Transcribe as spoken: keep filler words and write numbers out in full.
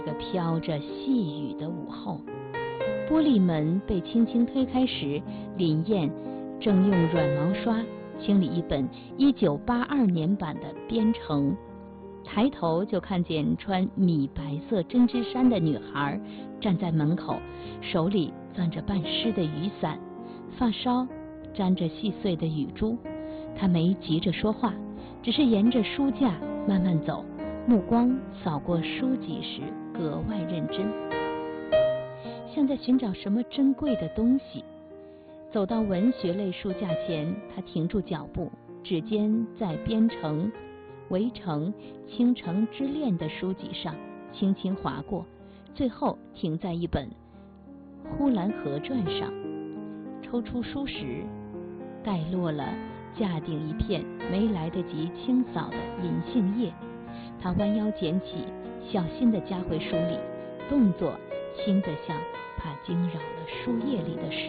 个飘着细雨的午后，玻璃门被轻轻推开时，林燕正用软毛刷清理一本一九八二年版的《编程》，抬头就看见穿米白色针织衫的女孩站在门口，手里攥着半湿的雨伞，发梢沾着细碎的雨珠。她没急着说话，只是沿着书架慢慢走，目光扫过书籍时格外认真，像在寻找什么珍贵的东西。走到文学类书架前，他停住脚步，指尖在《编程》《围城》《倾城之恋》的书籍上轻轻划过，最后停在一本《呼兰河传》上。抽出书时，盖落了架顶一片没来得及清扫的银杏叶。他弯腰捡起，小心地夹回书里，动作轻得像怕惊扰了书页里的事。